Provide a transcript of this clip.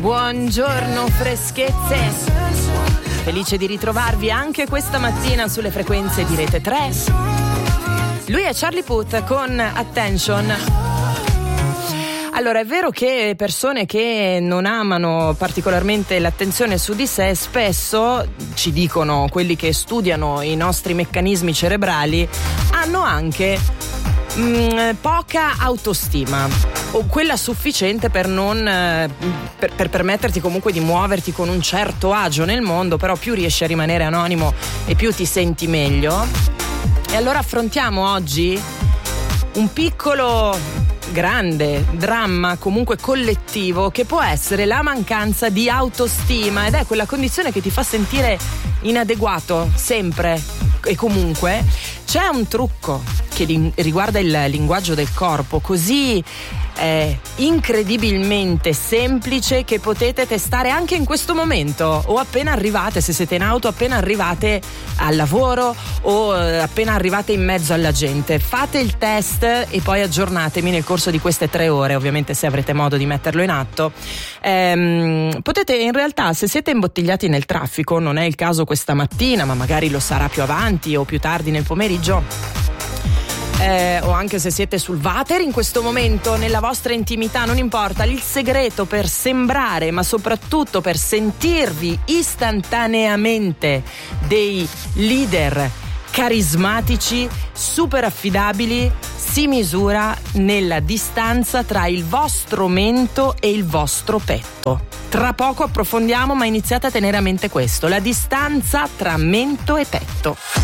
Buongiorno freschezze, felice di ritrovarvi anche questa mattina sulle frequenze di Rete 3. Lui è Charlie Puth con Attention. Allora, è vero che persone che non amano particolarmente l'attenzione su di sé spesso, ci dicono quelli che studiano i nostri meccanismi cerebrali, hanno anche poca autostima, o quella sufficiente per non per permetterti comunque di muoverti con un certo agio nel mondo, però più riesci a rimanere anonimo e più ti senti meglio. E allora affrontiamo oggi un piccolo grande dramma comunque collettivo che può essere la mancanza di autostima, ed è quella condizione che ti fa sentire inadeguato sempre e comunque. C'è un trucco che riguarda il linguaggio del corpo così incredibilmente semplice che potete testare anche in questo momento, o appena arrivate, se siete in auto, appena arrivate al lavoro o appena arrivate in mezzo alla gente. Fate il test e poi aggiornatemi nel corso di queste 3 ore, ovviamente, se avrete modo di metterlo in atto. Potete, in realtà, se siete imbottigliati nel traffico, non è il caso questa mattina, ma magari lo sarà più avanti o più tardi nel pomeriggio, o anche se siete sul water in questo momento, nella vostra intimità, non importa. Il segreto per sembrare, ma soprattutto per sentirvi istantaneamente dei leader carismatici, super affidabili, si misura nella distanza tra il vostro mento e il vostro petto. Tra poco approfondiamo, ma iniziate a tenere a mente questo: la distanza tra mento e petto.